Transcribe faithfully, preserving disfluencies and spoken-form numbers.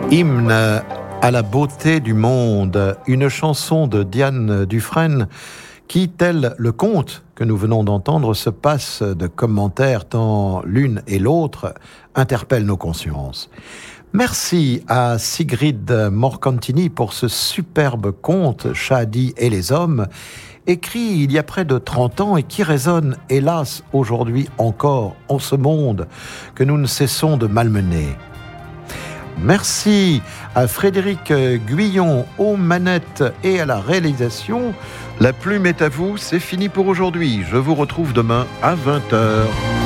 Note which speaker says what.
Speaker 1: Hymne à la beauté du monde, une chanson de Diane Dufresne qui, tel le conte que nous venons d'entendre, se passe de commentaires tant l'une et l'autre interpellent nos consciences. Merci à Sigrid Morcantini pour ce superbe conte, Shadi et les hommes, écrit il y a près de trente ans et qui résonne, hélas, aujourd'hui encore, en ce monde que nous ne cessons de malmener. Merci à Frédéric Guyon aux manettes et à la réalisation. La plume est à vous, c'est fini pour aujourd'hui. Je vous retrouve demain à vingt heures.